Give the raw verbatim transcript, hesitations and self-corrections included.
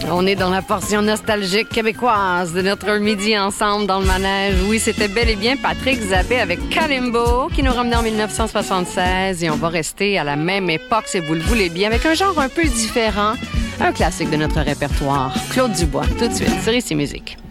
On est dans la portion nostalgique québécoise de notre midi ensemble dans le manège. Oui, c'était bel et bien Patrick Zabé avec Kalimbo qui nous ramenait en dix-neuf cent soixante-seize et on va rester à la même époque, si vous le voulez bien, avec un genre un peu différent, un classique de notre répertoire. Claude Dubois, tout de suite, sur Ici Musique.